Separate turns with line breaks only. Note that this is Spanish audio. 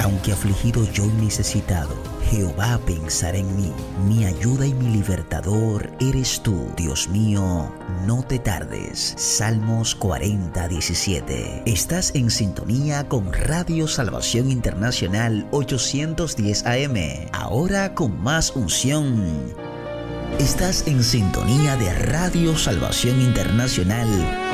Aunque afligido yo y necesitado, Jehová pensará en mí. Mi ayuda y mi libertador eres tú. Dios mío, no te tardes. Salmos 40:17. Estás en sintonía con Radio Salvación Internacional 810 AM. Ahora con más unción. Estás en sintonía de Radio Salvación Internacional